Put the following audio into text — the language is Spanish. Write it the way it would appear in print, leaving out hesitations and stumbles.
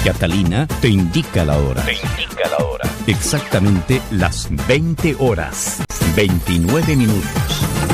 Catalina te indica la hora. Exactamente las 20 horas, 29 minutos.